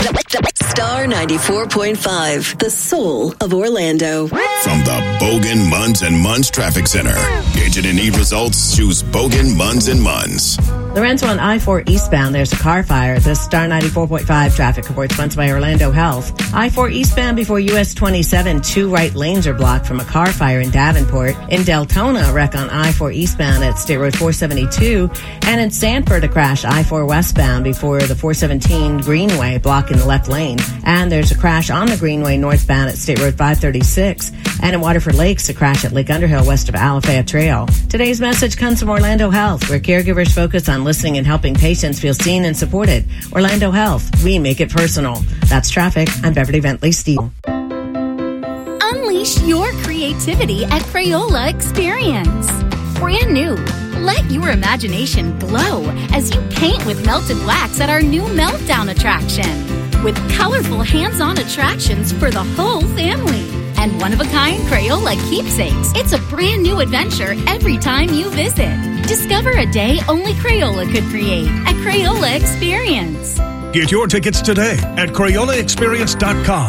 Star 94.5, the soul of Orlando. From the Bogan, Munz and Munz Traffic Center. Agent and need results? Choose Bogan, Munz and Munz. Lorenzo on I-4 eastbound, there's a car fire. The Star 94.5 traffic report sponsored by Orlando Health. I-4 eastbound before US 27, 2 right lanes are blocked from a car fire in Davenport. In Deltona, a wreck on I-4 eastbound at State Road 472. And in Sanford, a crash I-4 westbound before the 417 Greenway, blocking the left lane. And there's a crash on the Greenway northbound at State Road 536. And in Waterford Lakes, a crash at Lake Underhill west of Alafaya Trail. Today's message comes from Orlando Health, where caregivers focus on listening and helping patients feel seen and supported. Orlando Health, we make it personal. That's traffic. I'm Beverly Bentley Steele. Unleash your creativity at Crayola Experience. Brand new. Let your imagination glow as you paint with melted wax at our new Meltdown attraction. With colorful hands-on attractions for the whole family. And one-of-a-kind Crayola keepsakes. It's a brand new adventure every time you visit. Discover a day only Crayola could create at Crayola Experience. Get your tickets today at CrayolaExperience.com.